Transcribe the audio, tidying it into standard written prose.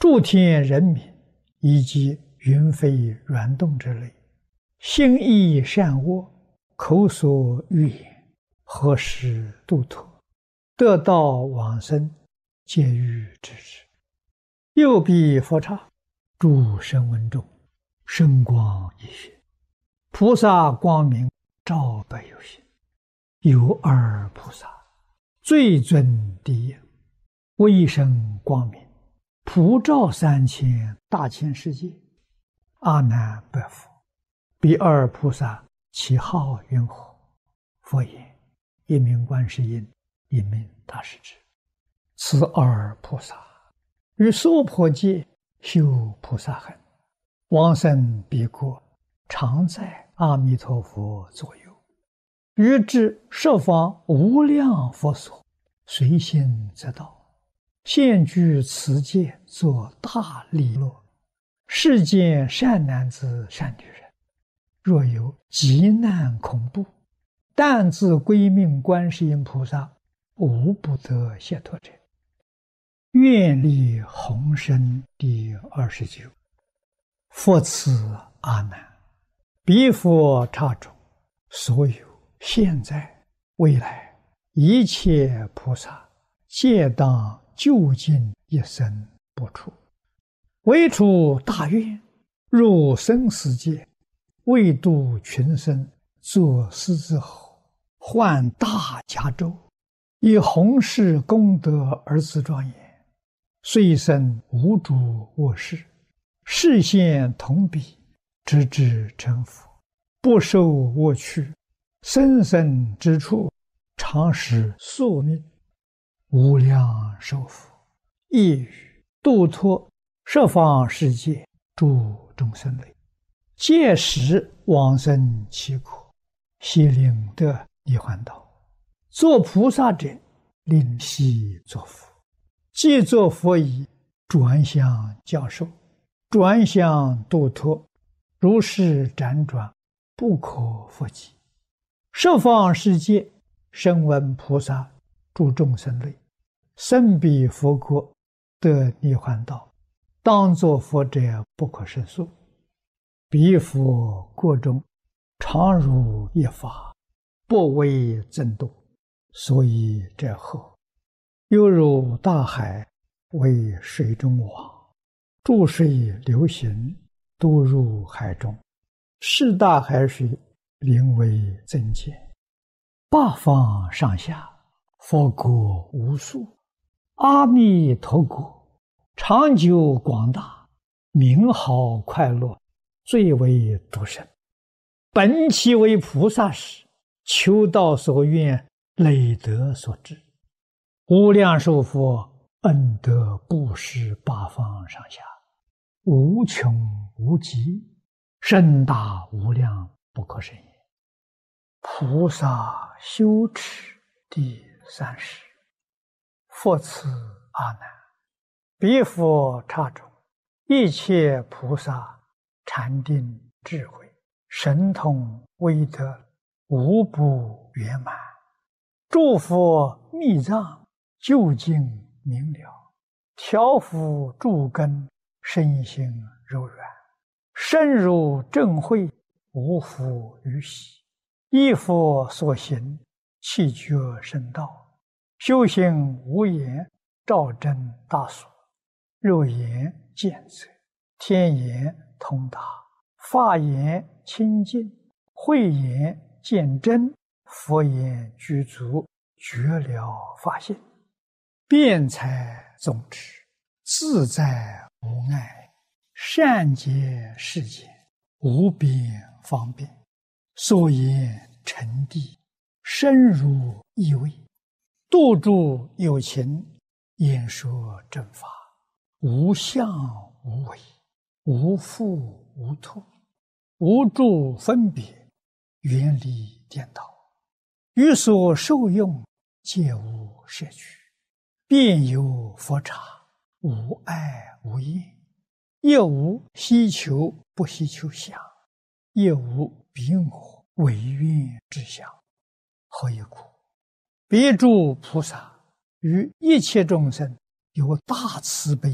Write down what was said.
诸天人民以及云飞圆动之类，心意善恶，口所欲言，何时度脱，得道往生，皆欲知之。右臂佛刹，诸声闻中，声光一现，菩萨光明照百有心。有二菩萨，最尊第一，威声光明，普照3000大千世界。阿难白佛：彼二菩萨其号云何？佛言：一名观世音，一名大势至。此二菩萨于娑婆界修菩萨行，往生彼国，常在阿弥陀佛左右，于至十方无量佛所，随心则到，现居此界，作大利乐。世间善男子善女人，若有急难恐怖，但自归命观世音菩萨，无不得解脱者。愿力宏深第29。佛赐阿难：彼佛刹中，所有现在未来一切菩萨，皆当究竟一生不出，唯出大愿，入生死界，为度群生，作狮子吼，换大迦州，以弘誓功德而自庄严。虽生无诸恶事，示现同彼，直至成佛，不受恶趣，生生之处，常使宿命，无量寿福，亦于度脱十方世界诸众生类，届时往生其国，悉令得涅槃道。作菩萨者，令悉作佛。既作佛已，转向教授，转向度脱，如是辗转，不可复计。十方世界声闻菩萨诸众生类，生彼佛国，得涅槃道，当作佛者不可胜数。彼佛国中，常如一法，不为增多，所以者后，犹如大海为水中网，注水流行，都入海中，是大海水名为增减。八方上下，佛国无数，阿弥陀国长久广大，名好快乐，最为独生。本其为菩萨时，求道所愿，累德所致。无量寿佛恩德布施八方上下，无穷无极，深大无量，不可胜也。菩萨修持第30。佛赐阿难：彼佛刹中，一切菩萨禅定智慧，神通威德，无不圆满。诸佛密藏，究竟明了，调伏诸根，身心柔软，深入正慧，无复于喜。依佛所行，气觉深道，修行无言，照真大所。肉眼见则，天眼通达，法眼清净，慧眼见真，佛眼具足，觉了法性。辩才总持，自在无碍，善解世间，无边方便。所言沉谛，深入意味，度诸有情，演说正法，无相无为，无复无脱，无诸分别，远离颠倒，于所受用，皆无摄取。遍有佛刹，无碍无厌，亦无希求不希求相，亦无彼我唯愿之相。何以故？彼诸菩萨于一切众生有大慈悲